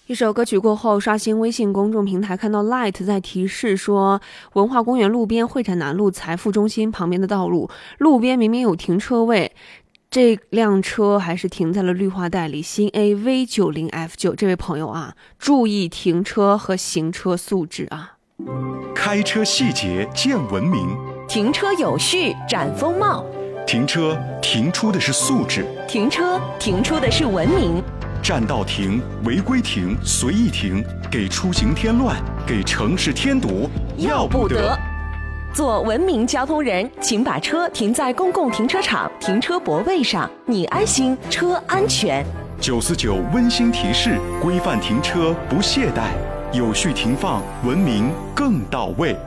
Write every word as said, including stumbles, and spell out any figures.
一首歌曲过后，刷新微信公众平台，看到 Light 在提示说，文化公园路边会展南路财富中心旁边的道路，路边明明有停车位，这辆车还是停在了绿化带里。新 A V 九零 F 九 这位朋友啊，注意停车和行车素质啊！ 开车细节见文明， 停车有序展风貌， 停车停出的是素质， 停车停出的是文明。 占道停、违规停、随意停，给出行添乱，给城市添堵，要不得。 做文明交通人，请把车停在公共停车场停车泊位上，你安心，车安全。 九四九温馨提示：规范停车不懈怠，有序停放，文明更到位。